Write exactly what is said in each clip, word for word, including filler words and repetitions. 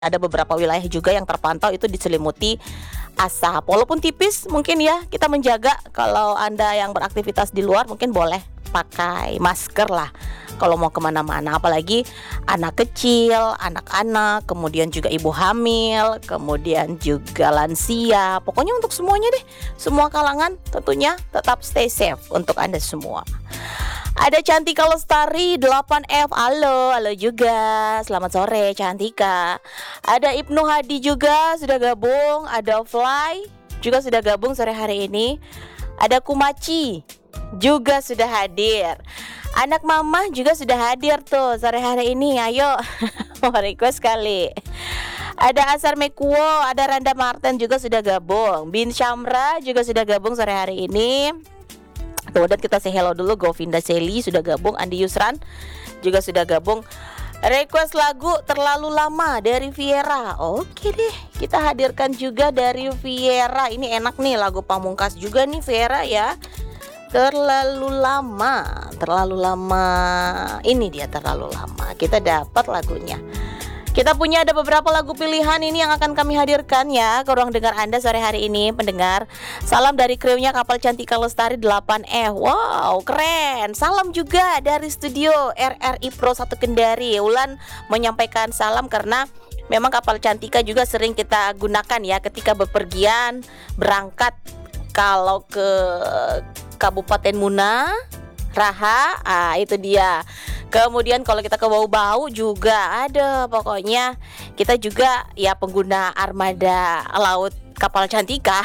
Ada beberapa wilayah juga yang terpantau itu diselimuti asap. Walaupun tipis mungkin ya, kita menjaga kalau Anda yang beraktivitas di luar mungkin boleh pakai masker lah kalau mau kemana-mana. Apalagi anak kecil, anak-anak, kemudian juga ibu hamil, kemudian juga lansia. Pokoknya untuk semuanya deh, semua kalangan tentunya tetap stay safe untuk Anda semua. Ada Cantika Lestari delapan F, halo, halo juga. Selamat sore Cantika. Ada Ibnu Hadi juga sudah gabung. Ada Fly juga sudah gabung sore hari ini. Ada Kumaci juga sudah hadir. Anak mama juga sudah hadir tuh sore hari ini. Ayo, mau request kali. Ada Asar Mekuo, ada Randa Martin juga sudah gabung. Bin Syamra juga sudah gabung sore hari ini. Kemudian kita say hello dulu. Govinda Seli sudah gabung. Andi Yusran juga sudah gabung. Request lagu Terlalu Lama dari Viera. Oke deh, kita hadirkan juga dari Viera. Ini enak nih, lagu pamungkas juga nih Viera ya. Terlalu lama, terlalu lama. Ini dia Terlalu Lama. Kita dapat lagunya. Kita punya ada beberapa lagu pilihan ini yang akan kami hadirkan ya ke ruang dengar Anda sore hari ini, pendengar. Salam dari krewnya Kapal Cantika Lestari delapan F. Wow, keren. Salam juga dari studio R R I Pro satu Kendari. Ulan menyampaikan salam karena memang Kapal Cantika juga sering kita gunakan ya ketika bepergian, berangkat kalau ke Kabupaten Muna, Raha, ah itu dia. Kemudian kalau kita ke Bau-Bau juga ada, pokoknya kita juga ya pengguna armada laut Kapal Cantika.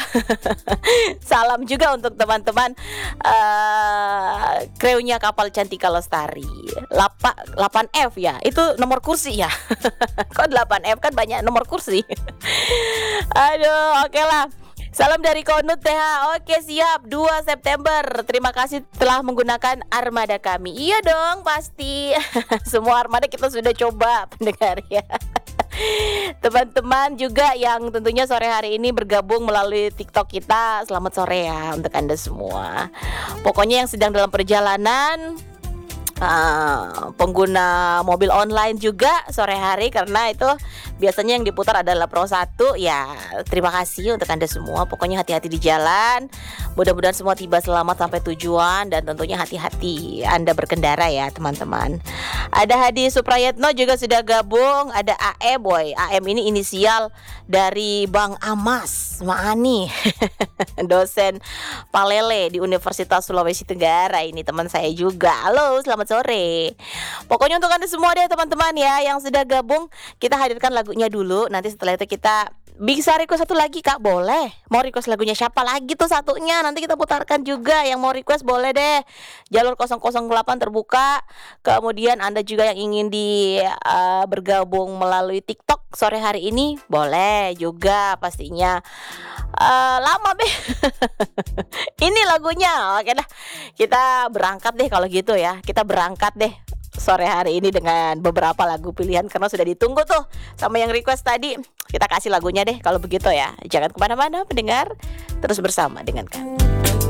Salam juga untuk teman-teman uh, krewnya Kapal Cantika Lestari. delapan F ya, itu nomor kursi ya. Kok delapan F kan banyak nomor kursi. Aduh, oke okay lah. Salam dari Konut T H. Oke siap, dua September. Terima kasih telah menggunakan armada kami. Iya dong pasti. Semua armada kita sudah coba pendengar ya. Teman-teman juga yang tentunya sore hari ini bergabung melalui TikTok kita, selamat sore ya untuk Anda semua. Pokoknya yang sedang dalam perjalanan, Uh, pengguna mobil online juga sore hari, karena itu biasanya yang diputar adalah Pro satu ya. Terima kasih untuk Anda semua. Pokoknya hati-hati di jalan. Mudah-mudahan semua tiba selamat sampai tujuan, dan tentunya hati-hati Anda berkendara ya teman-teman. Ada Hadi Suprayatno juga sudah gabung. Ada A M, boy. A M ini inisial dari Bang Amas Maani. Dosen Palele di Universitas Sulawesi Tenggara. Ini teman saya juga. Halo, selamat sore. Pokoknya untuk Anda semua deh teman-teman ya yang sudah gabung, kita hadirkan lagunya dulu. Nanti setelah itu kita bisa request satu lagi Kak, boleh. Mau request lagunya siapa lagi tuh satunya, nanti kita putarkan juga. Yang mau request boleh deh. Jalur nol nol delapan terbuka. Kemudian Anda juga yang ingin di uh, bergabung melalui TikTok sore hari ini, boleh juga pastinya. Uh, lama be. Ini lagunya. Oke dah. Kita berangkat deh kalau gitu ya. Kita berangkat deh sore hari ini dengan beberapa lagu pilihan karena sudah ditunggu tuh sama yang request tadi. Kita kasih lagunya deh kalau begitu ya. Jangan kemana-mana pendengar, terus bersama dengan kami.